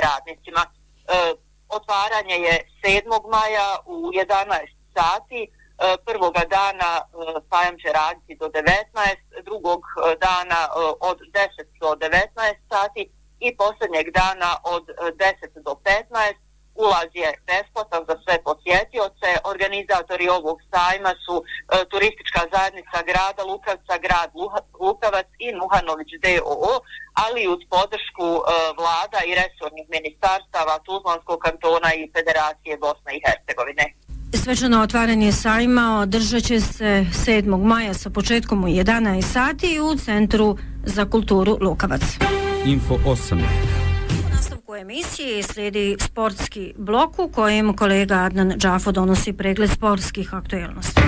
radnicima. Otvaranje je 7. maja u 11 sati. Prvoga dana sajam će raditi do 19, drugog dana od 10 do 19 sati i posljednjeg dana od 10 do 15. Ulaz je besplatan za sve posjetioce. Organizatori ovog sajma su Turistička zajednica grada Lukavca, grad Lukavac i Nuhanović d.o.o., ali uz podršku vlada i resornih ministarstava Tuzlanskog kantona i Federacije Bosne i Hercegovine. Svečano otvaranje sajma održat će se 7. maja sa početkom u 11 sati u Centru za kulturu Lukavac. Info 8. U emisiji slijedi sportski blok u kojem kolega Adnan Džafo donosi pregled sportskih aktuelnosti.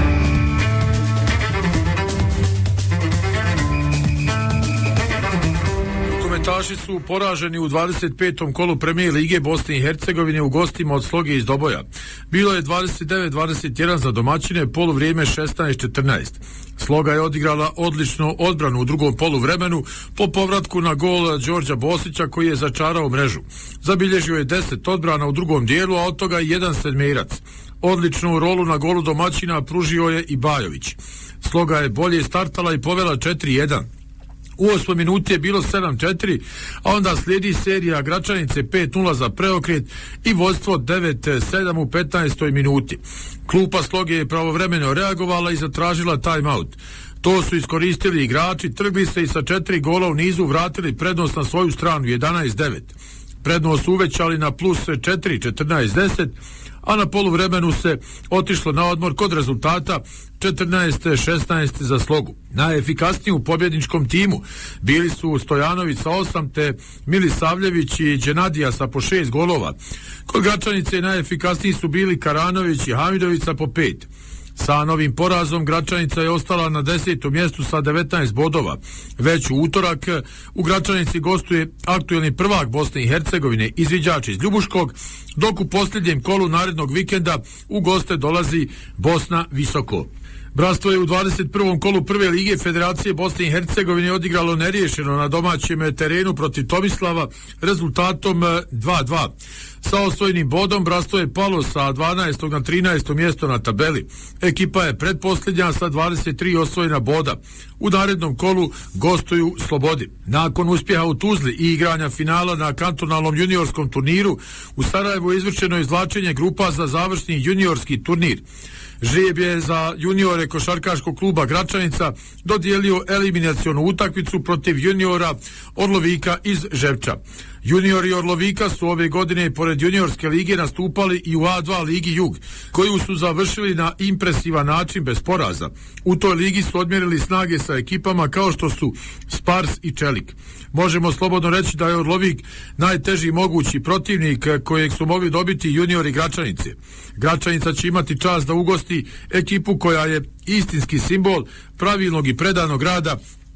Komentaši su poraženi u 25. kolu Premijer Lige Bosne i Hercegovine u gostima od Sloge iz Doboja. Bilo je 29-21 za domaćine, poluvrijeme 16-14. Sloga je odigrala odličnu odbranu u drugom poluvremenu po povratku na gol Đorđa Bosića koji je začarao mrežu. Zabilježio je 10 odbrana u drugom dijelu, a od toga jedan sedmerac. Odličnu rolu na golu domaćina pružio je i Bajović. Sloga je bolje startala i povela 4-1. U 8 minuti je bilo 7-4, a onda slijedi serija Gračanice 5-0 za preokret i vodstvo 9-7 u 15. minuti. Klupa Sloge je pravovremeno reagovala i zatražila timeout. To su iskoristili igrači, trgli se i sa 4 gola u nizu vratili prednost na svoju stranu 11-9. Prednost su uvećali na plus 4, 14-10, a na poluvremenu se otišlo na odmor kod rezultata 14-16 za Slogu. Najefikasniji u pobjedničkom timu bili su Stojanović sa 8 te Milisavljević i Đenadija sa po 6 golova. Kod Gračanice najefikasniji su bili Karanović i Hamidović sa po 5. Sa novim porazom Gračanica je ostala na 10. mjestu sa 19 bodova. Već u utorak u Gračanici gostuje aktuelni prvak Bosne i Hercegovine Izviđač iz Ljubuškog, dok u posljednjem kolu narednog vikenda u goste dolazi Bosna Visoko. Bratstvo je u 21. kolu prve lige Federacije Bosne i Hercegovine odigralo neriješeno na domaćem terenu protiv Tomislava rezultatom 2-2. Sa osvojenim bodom Bratstvo je palo sa 12. na 13. mjesto na tabeli. Ekipa je pretposljednja sa 23 osvojena boda. U narednom kolu gostuju Slobodi. Nakon uspjeha u Tuzli i igranja finala na kantonalnom juniorskom turniru, u Sarajevu je izvršeno izvlačenje grupa za završni juniorski turnir. Žreb je za juniore košarkaškog kluba Gračanica dodijelio eliminacionu utakmicu protiv juniora Orlovika iz Žepča. Juniori Orlovika su ove godine pored juniorske lige nastupali i u A2 ligi Jug, koju su završili na impresivan način bez poraza. U toj ligi su odmjerili snage sa ekipama kao što su Spars i Čelik. Možemo slobodno reći da je Orlovik najteži mogući protivnik kojeg su mogli dobiti juniori Gračanice. Gračanica će imati čast da ugosti ekipu koja je istinski simbol pravilnog i predanog rada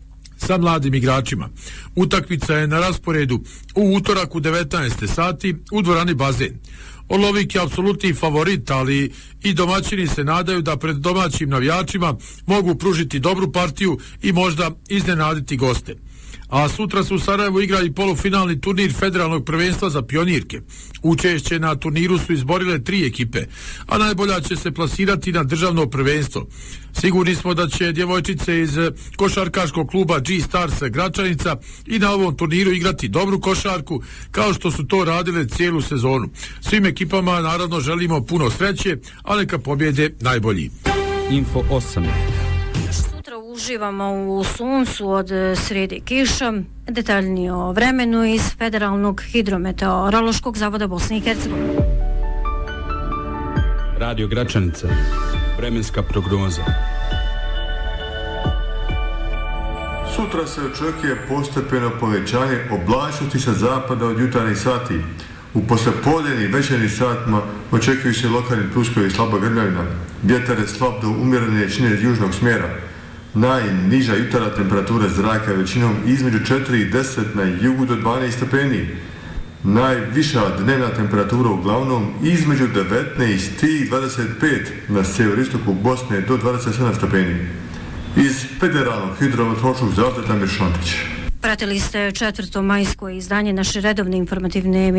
sa mladim igračima. Utakmica je na rasporedu u utorak u 19. sati u dvorani Bazen. Orlovik je apsolutni favorit, ali i domaćini se nadaju da pred domaćim navijačima mogu pružiti dobru partiju i možda iznenaditi goste. A sutra se u Sarajevu igra i polufinalni turnir federalnog prvenstva za pionirke. Učešće na turniru su izborile 3 ekipe, a najbolja će se plasirati na državno prvenstvo. Sigurni smo da će djevojčice iz košarkaškog kluba G-Stars Gračanica i na ovom turniru igrati dobru košarku, kao što su to radile cijelu sezonu. Svim ekipama naravno želimo puno sreće, a neka pobjede najbolji. Info 8. Uživamo u suncu od srijede kiša. Detaljnije o vremenu iz Federalnog hidrometeorološkog zavoda Bosne i Hercegovine. Radio Gračanica. Vremenska prognoza. Sutra se očekuje postepeno povećanje oblačnosti sa zapada od jutarnjih sati. U poslijepodnevnim i večernjim satima očekuju se lokalni pljuskovi i slaba grmljavina. Vjetar je slab do umjerene jačine iz južnog smjera. Najniža jutarnja temperatura zraka većinom između 4 i 10 na jugu do 12 stepeni. Najviša dnevna temperatura uglavnom između 19 i 25 na severistoku Bosne do 27 stepeni. Iz Federalnog hidrometeorološkog zavoda Damir Šantić. Pratili ste 4. majsko izdanje naše redovne informativne emisije.